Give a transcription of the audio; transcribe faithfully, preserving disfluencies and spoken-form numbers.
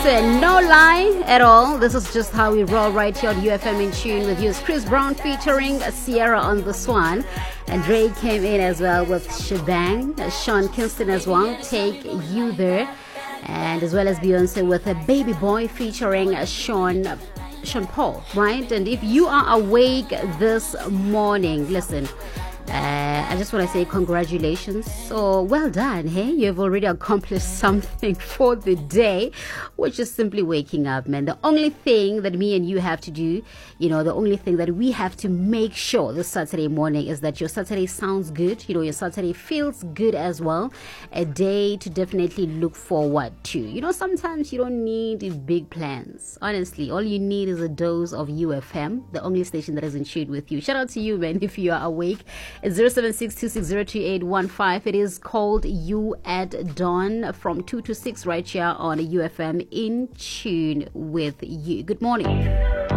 Listen, no lie at all. This is just how we roll right here on U F M In Tune with you. It's Chris Brown featuring Sierra on the Swan. And Drake came in as well with Shebang. Sean Kingston as well, Take You There. And as well as Beyonce with a Baby Boy featuring Sean Sean Paul, right? And if you are awake this morning, listen, uh, I just want to say congratulations. So well done, hey? You've already accomplished something for the day, which is simply waking up, man. The only thing that me and you have to do, you know, the only thing that we have to make sure this Saturday morning is that your Saturday sounds good. You know, your Saturday feels good as well. A day to definitely look forward to. You know, sometimes you don't need big plans. Honestly, all you need is a dose of U F M, the only station that is in tune with you. Shout out to you, man, if you are awake. It's zero seven six two six zero two eight one five. It is called You at Dawn from two to six right here on U F M In Tune with you. Good morning.